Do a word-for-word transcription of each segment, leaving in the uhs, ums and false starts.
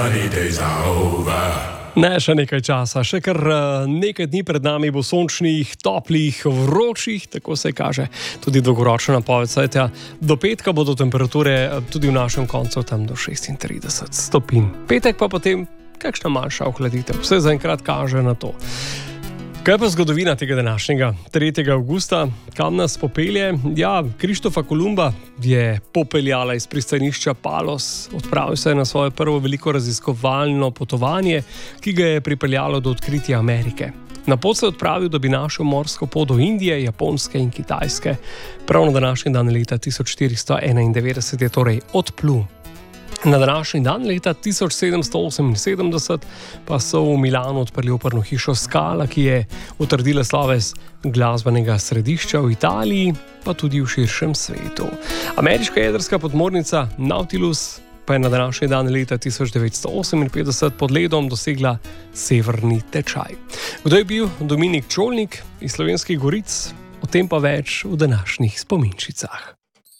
Ne, še nekaj časa, še kar nekaj dni pred nami bo sončnih, toplih, vročih, tako se kaže tudi dolgoročna napoved. Sajtja, do petka bodo temperature tudi v našem koncu tam do šestintrideset stopinj. Petek pa potem kakšna manjša ohladitev, vse zaenkrat kaže na to. Kaj pa zgodovina tega današnjega tretjega avgusta? Kam nas popelje? Ja, Krištofa Kolumba je popeljala iz pristanišča Palos, odpravil se je na svoje prvo veliko raziskovalno potovanje, ki ga je pripeljalo do odkritja Amerike. Na pot se je odpravil, da bi našel morsko pot do Indije, Japonske in Kitajske. Prav na današnji dan leta tisoč štiristo enaindevetdeset je torej odplul. Na današnji dan leta tisoč sedemsto oseminsedemdeset pa so v Milanu odprli operno hišo Scala, ki je utrdila sloves glasbenega središča v Italiji, pa tudi v širšem svetu. Ameriška jedrska podmornica Nautilus pa je na današnji dan leta tisoč devetsto oseminpetdeset pod ledom dosegla severni tečaj. Kdo je bil Dominik Čolnik iz Slovenskih Goric? O tem pa več v današnjih spominčicah.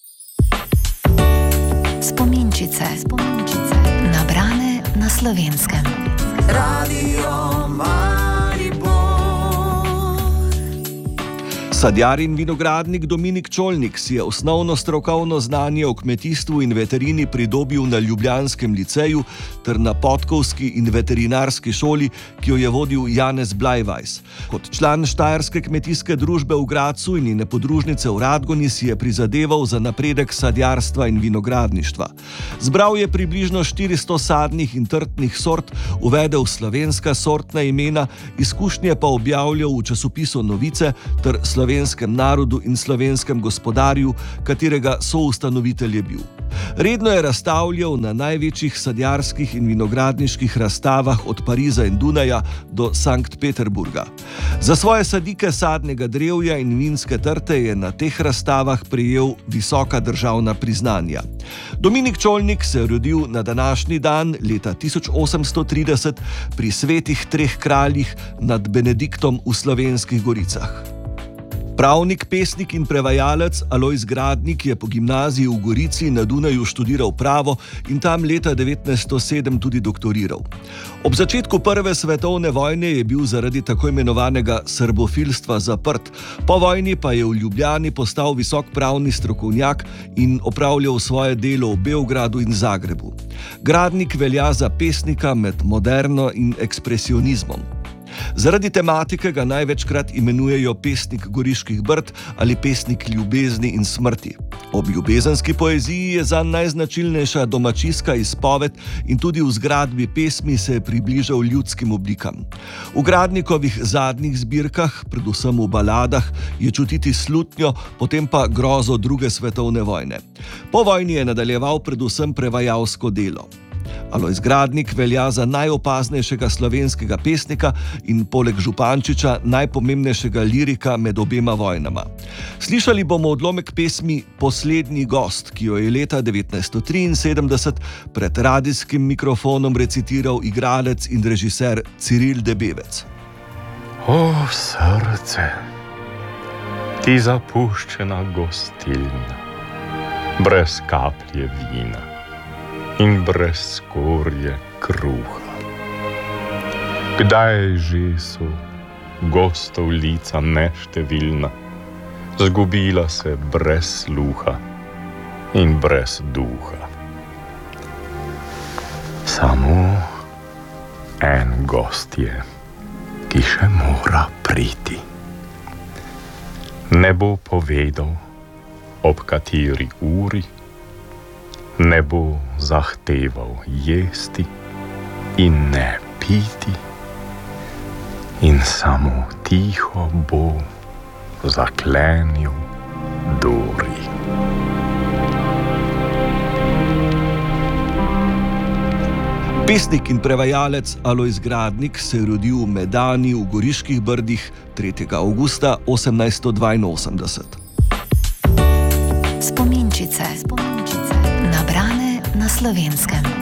Spominčice, spominčice, nabrane na Slovenskem. Radio Maribor. Sadjar in vinogradnik Dominik Čolnik si je osnovno strokovno znanje o kmetijstvu in veterini pridobil na ljubljanskem liceju ter na podkovski in veterinarski šoli, ki jo je vodil Janez Blajvajs. Kot član Štajerske kmetijske družbe v Gradcu in njene podružnice v Radgoni si je prizadeval za napredek sadjarstva in vinogradništva. Zbral je približno štiristo sadnih in trtnih sort, uvedel slovenska sortna imena, izkušnje pa objavljal v časopisu Novice ter Slovenskem narodu in Slovenskem gospodarju, katerega soustanovitelj je bil. Redno je razstavljal na največjih sadjarskih in vinogradniških razstavah od Pariza in Dunaja do Sankt Peterburga. Za svoje sadike sadnega drevja in vinske trte je na teh razstavah prejel visoka državna priznanja. Dominik Čolnik se je rodil na današnji dan leta tisoč osemsto trideset pri Svetih treh kraljih nad Benediktom v Slovenskih Goricah. Pravnik, pesnik in prevajalec Alojz Gradnik je po gimnaziji v Gorici na Dunaju študiral pravo in tam leta devetnajststo sedem tudi doktoriral. Ob začetku prve svetovne vojne je bil zaradi tako imenovanega srbofilstva zaprt, po vojni pa je v Ljubljani postal visok pravni strokovnjak in opravljal svoje delo v Beogradu in Zagrebu. Gradnik velja za pesnika med moderno in ekspresionizmom. Zaradi tematike ga največkrat imenujejo pesnik Goriških brd ali pesnik ljubezni in smrti. Ob ljubezenski poeziji je zanj najznačilnejša domačijska izpoved in tudi v zgradbi pesmi se je približal ljudskim oblikam. V Gradnikovih zadnjih zbirkah, predvsem v baladah, je čutiti slutnjo, potem pa grozo druge svetovne vojne. Po vojni je nadaljeval predvsem prevajalsko delo. Alojz Gradnik velja za najopaznejšega slovenskega pesnika in poleg Župančiča najpomembnejšega lirika med obema vojnama. Slišali bomo odlomek pesmi Poslednji gost, ki jo je leta devetnajststo triinsedemdeset pred radijskim mikrofonom recitiral igralec in režiser Ciril Debevec. O srce, ti zapuščena gostilna, brez kaplje vina in brez skorje kruha. Kdaj že so gostov lica neštevilna, zgubila se brez sluha in brez duha. Samo en gost je, ki še mora priti. Ne bo povedal, ob kateri uri, ne bo zahteval jesti in ne piti in samo tiho bo zaklenil duri. Pesnik in prevajalec Alojz Gradnik se je rodil v Medani v Goriških brdih tretjega avgusta osemnajststo dvainosemdeset. Spominčice, spominčice, nabrane na Slovenskem.